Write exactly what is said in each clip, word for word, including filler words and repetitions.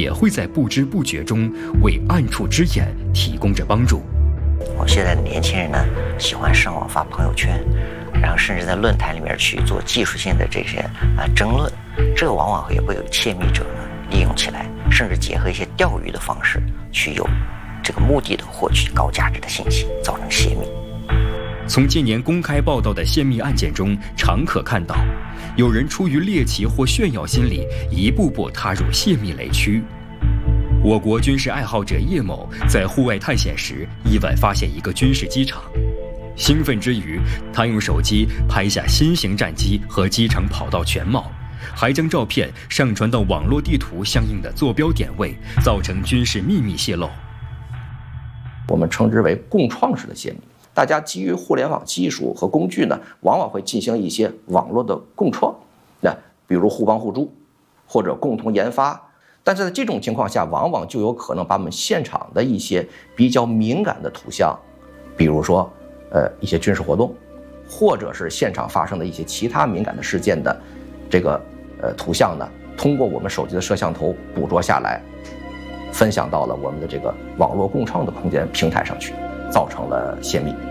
也会在不知不觉中为暗处之眼提供着帮助。 我现在的年轻人呢，喜欢上网发朋友圈，然后甚至在论坛里面去做技术性的这些啊争论，这个往往也会有窃密者呢利用起来，甚至结合一些钓鱼的方式，去有这个目的的获取高价值的信息，造成泄密。 从近年公开报道的泄密案件中，常可看到，有人出于猎奇或炫耀心理，一步步踏入泄密雷区。我国军事爱好者叶某在户外探险时，意外发现一个军事机场。兴奋之余，他用手机拍下新型战机和机场跑道全貌，还将照片上传到网络地图相应的坐标点位，造成军事秘密泄露。 我们称之为共创式的泄密。大家基于互联网技术和工具呢，往往会进行一些网络的共创，那比如互帮互助，或者共同研发。但是在这种情况下，往往就有可能把我们现场的一些比较敏感的图像，比如说，呃，一些军事活动，或者是现场发生的一些其他敏感的事件的这个呃图像呢，通过我们手机的摄像头捕捉下来，分享到了我们的这个网络共创的空间平台上去，造成了泄密。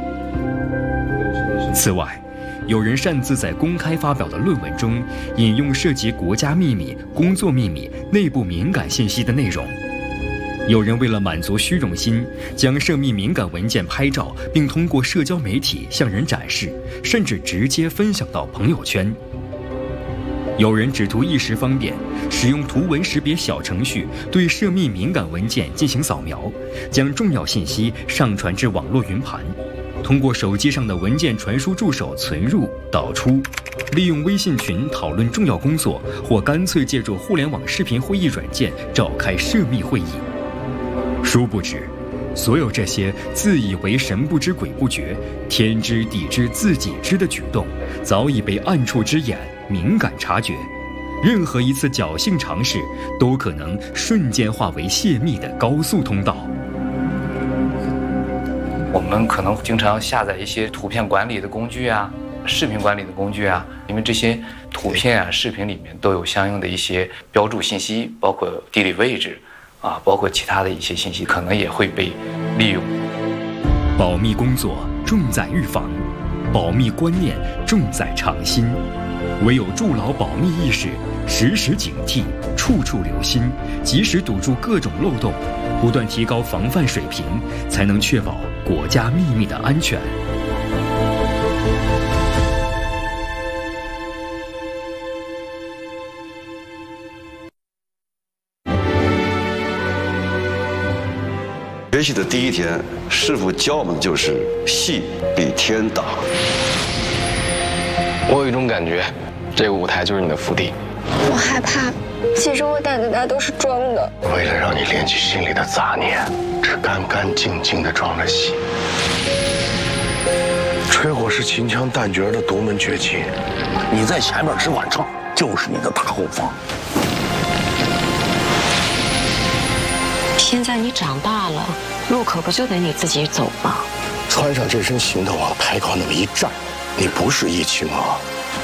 此外，有人擅自在公开发表的论文中引用涉及国家秘密、工作秘密、内部敏感信息的内容。有人为了满足虚荣心，将涉密敏感文件拍照，并通过社交媒体向人展示，甚至直接分享到朋友圈。有人只图一时方便，使用图文识别小程序对涉密敏感文件进行扫描，将重要信息上传至网络云盘，通过手机上的文件传输助手存入、导出，利用微信群讨论重要工作，或干脆借助互联网视频会议软件召开涉密会议。殊不知，所有这些自以为神不知鬼不觉、天知地知自己知的举动，早已被暗处之眼敏感察觉。任何一次侥幸尝试，都可能瞬间化为泄密的高速通道。 我们可能经常下载一些图片管理的工具啊，视频管理的工具啊，因为这些图片啊、视频里面都有相应的一些标注信息，包括地理位置啊，包括其他的一些信息，可能也会被利用。 保密工作重在预防，保密观念重在创新。唯有筑牢保密意识，时时警惕，处处留心，及时堵住各种漏洞，不断提高防范水平，才能确保国家秘密的安全。 学习的第一天，师傅教我们就是戏比天大。 我有一种感觉，这个舞台就是你的福地。 我害怕，其实我胆子大都是装的。 为了让你敛去心里的杂念，只干干净净地装着戏。吹火是秦腔旦角的独门绝技，你在前面只管唱，就是你的大后方。 现在你长大了，路可不就得你自己走吗？ 穿上这身行头往台高那么一站，你不是一青啊。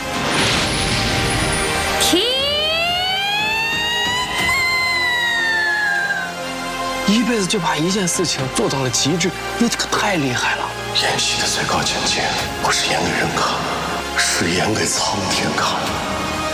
一辈子就把一件事情做到了极致，你这个太厉害了。 演戏的最高境界，不是演给人看，是演给苍天看。